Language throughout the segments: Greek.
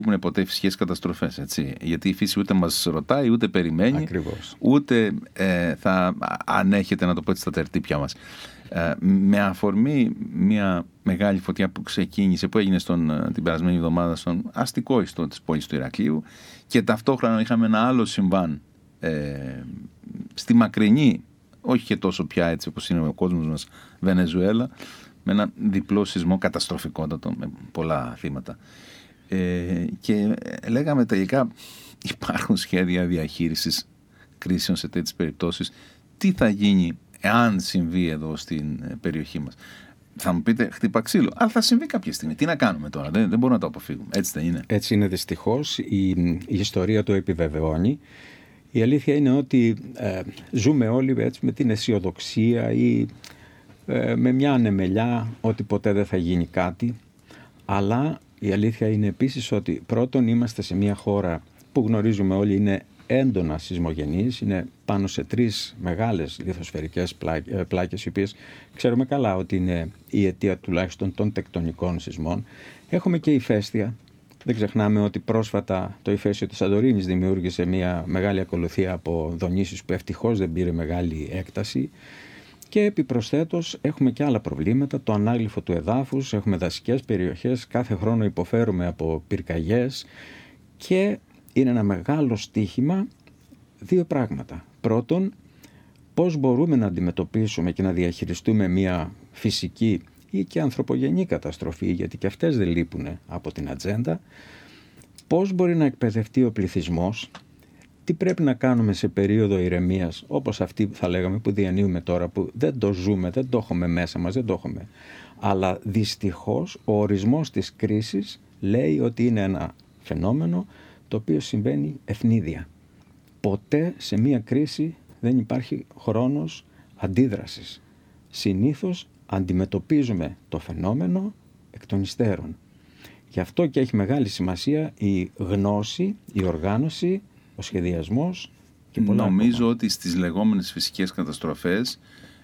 υπάρχουν ποτέ φυσικές καταστροφές, έτσι. Γιατί η φύση ούτε μας ρωτάει, ούτε περιμένει. Ακριβώς. Ούτε θα ανέχεται, να το πω έτσι, στα τερτύπια μας. Με αφορμή μια μεγάλη φωτιά που ξεκίνησε, που έγινε την περασμένη εβδομάδα στον αστικό ιστό της πόλης του Ηρακλείου, και ταυτόχρονα είχαμε ένα άλλο συμβάν στη μακρινή, όχι και τόσο πια έτσι όπως είναι ο κόσμος μας, Βενεζουέλα, με ένα διπλό σεισμό καταστροφικότατο με πολλά θύματα. Και λέγαμε τελικά υπάρχουν σχέδια διαχείρισης κρίσεων σε τέτοιες περιπτώσεις. Τι θα γίνει εάν συμβεί εδώ στην περιοχή μας? Θα μου πείτε χτύπα ξύλο, αλλά θα συμβεί κάποια στιγμή. Τι να κάνουμε τώρα, δεν μπορούμε να το αποφύγουμε. Έτσι δεν είναι? Έτσι είναι δυστυχώς. Η ιστορία το επιβεβαιώνει. Η αλήθεια είναι ότι ζούμε όλοι έτσι με την αισιοδοξία ή με μια ανεμελιά ότι ποτέ δεν θα γίνει κάτι. Αλλά η αλήθεια είναι επίσης ότι πρώτον είμαστε σε μια χώρα που γνωρίζουμε όλοι είναι έντονα σεισμογενής, είναι πάνω σε 3 μεγάλες λιθοσφαιρικές πλάκες, οι οποίες ξέρουμε καλά ότι είναι η αιτία τουλάχιστον των τεκτονικών σεισμών. Έχουμε και ηφαίστεια. Δεν ξεχνάμε ότι πρόσφατα το ηφαίστειο της Σαντορίνης δημιούργησε μια μεγάλη ακολουθία από δονήσεις που ευτυχώς δεν πήρε μεγάλη έκταση. Και επιπροσθέτως έχουμε και άλλα προβλήματα, το ανάγλυφο του εδάφους, έχουμε δασικές περιοχές, κάθε χρόνο υποφέρουμε από πυρκαγιές και είναι ένα μεγάλο στίχημα 2 πράγματα. Πρώτον, πώς μπορούμε να αντιμετωπίσουμε και να διαχειριστούμε μια φυσική ή και ανθρωπογενή καταστροφή, γιατί και αυτές δεν λείπουν από την ατζέντα, πώς μπορεί να εκπαιδευτεί ο πληθυσμός, τι πρέπει να κάνουμε σε περίοδο ηρεμίας, όπως αυτή θα λέγαμε που διανύουμε τώρα, που δεν το ζούμε, δεν το έχουμε μέσα μας, δεν το έχουμε. Αλλά δυστυχώς ο ορισμός της κρίσης λέει ότι είναι ένα φαινόμενο το οποίο συμβαίνει ευνίδια. Ποτέ σε μία κρίση δεν υπάρχει χρόνος αντίδρασης. Συνήθως αντιμετωπίζουμε το φαινόμενο εκ των υστέρων. Γι' αυτό και έχει μεγάλη σημασία η γνώση, η οργάνωση, ο σχεδιασμός και πολλά Νομίζω ακόμα. ότι στις λεγόμενες φυσικές καταστροφές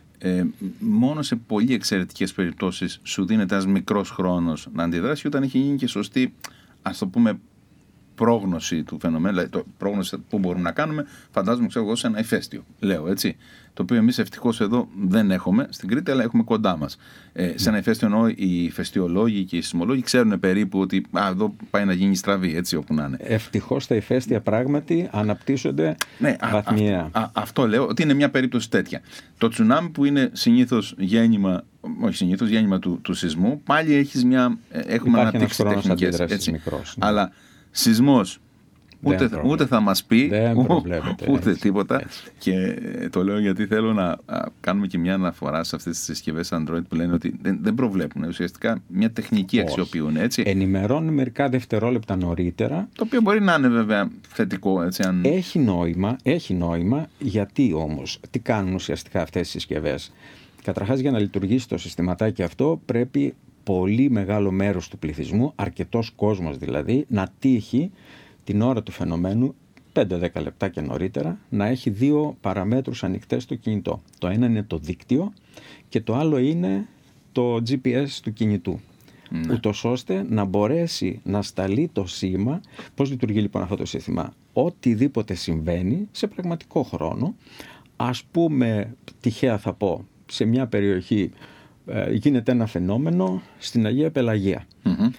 μόνο σε πολύ εξαιρετικές περιπτώσεις σου δίνεται ένας μικρός χρόνος να αντιδράσει, όταν έχει γίνει και σωστή, ας το πούμε, πρόγνωση του φαινομένου, δηλαδή το πρόγνωση που μπορούμε να κάνουμε, φαντάζομαι, ξέρω εγώ, σε ένα ηφαίστειο, λέω έτσι, το οποίο εμείς ευτυχώς εδώ δεν έχουμε στην Κρήτη, αλλά έχουμε κοντά μας. Σε ένα ηφαίστειο εννοώ οι ηφαιστειολόγοι και οι σεισμολόγοι ξέρουν περίπου ότι εδώ πάει να γίνει στραβή, έτσι όπου να είναι. Ευτυχώς τα ηφαίστεια πράγματι αναπτύσσονται βαθμιαία. Αυτό λέω, ότι είναι μια περίπτωση τέτοια. Το τσουνάμι που είναι συνήθως γέννημα, όχι συνήθως γέννημα του σεισμού, πάλι έχουμε αναπτύξει τεχνικές. Έτσι. Μικρός, ναι. Αλλά σεισμός ούτε θα μας πει, ούτε τίποτα. Έτσι. Και το λέω γιατί θέλω να κάνουμε και μια αναφορά σε αυτές τις συσκευές Android που λένε ότι δεν προβλέπουν. Ουσιαστικά μια τεχνική αξιοποιούν. Έτσι. Ενημερώνουν μερικά δευτερόλεπτα νωρίτερα. Το οποίο μπορεί να είναι βέβαια θετικό. Έτσι, αν... Έχει νόημα. Γιατί όμως, τι κάνουν ουσιαστικά αυτές οι συσκευές? Καταρχάς, για να λειτουργήσει το συστηματάκι αυτό πρέπει πολύ μεγάλο μέρος του πληθυσμού, αρκετός κόσμος δηλαδή, να τύχει την ώρα του φαινομένου 5-10 λεπτά και νωρίτερα να έχει 2 παραμέτρους ανοιχτές στο κινητό. Το ένα είναι το δίκτυο και το άλλο είναι το GPS του κινητού. Ναι. Ούτως ώστε να μπορέσει να σταλεί το σήμα. Πώς λειτουργεί λοιπόν αυτό το σύστημα? Οτιδήποτε συμβαίνει σε πραγματικό χρόνο, ας πούμε, τυχαία θα πω, σε μια περιοχή γίνεται ένα φαινόμενο στην Αγία Πελαγία. Mm-hmm.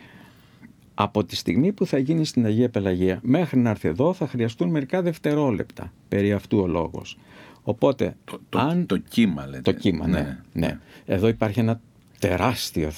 Από τη στιγμή που θα γίνει στην Αγία Πελαγία μέχρι να έρθει εδώ θα χρειαστούν μερικά δευτερόλεπτα, περί αυτού ο λόγος. Οπότε, το κύμα λέτε. Το κύμα, ναι. Εδώ υπάρχει ένα τεράστιο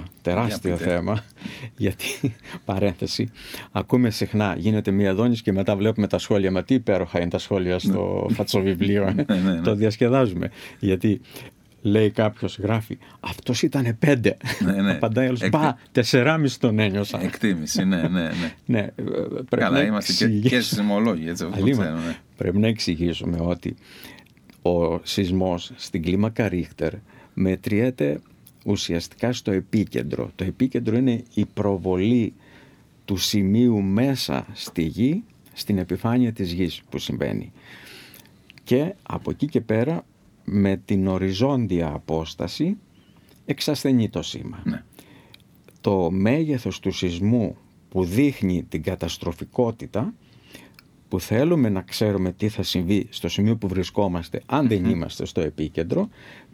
θέμα, γιατί, παρένθεση, ακούμε συχνά, γίνεται μία δόνηση και μετά βλέπουμε τα σχόλια, μα τι υπέροχα είναι τα σχόλια στο φατσοβιβλίο, το διασκεδάζουμε, γιατί... Λέει κάποιος, γράφει, αυτός ήτανε 5. Απαντάει άλλος, 4,5 τον ένιωσα. Εκτίμηση, ναι. Καλά, είμαστε και σεισμολόγοι, έτσι. Πρέπει να εξηγήσουμε ότι ο σεισμός στην κλίμακα Ρίχτερ μετριέται ουσιαστικά στο επίκεντρο. Το επίκεντρο είναι η προβολή του σημείου μέσα στη γη, στην επιφάνεια της γης που συμβαίνει. Και από εκεί και πέρα, με την οριζόντια απόσταση εξασθενεί το σήμα. Ναι. Το μέγεθος του σεισμού που δείχνει την καταστροφικότητα, που θέλουμε να ξέρουμε τι θα συμβεί στο σημείο που βρισκόμαστε αν δεν είμαστε στο επίκεντρο,